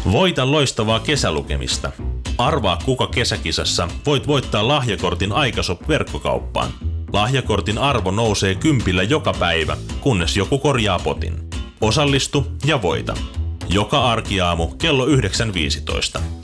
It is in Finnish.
Voita loistavaa kesälukemista. Arvaa kuka kesäkisassa voit voittaa lahjakortin Aikashop-verkkokauppaan. Lahjakortin arvo nousee 10 joka päivä, kunnes joku korjaa potin. Osallistu ja voita. Joka arkiaamu kello 9.15.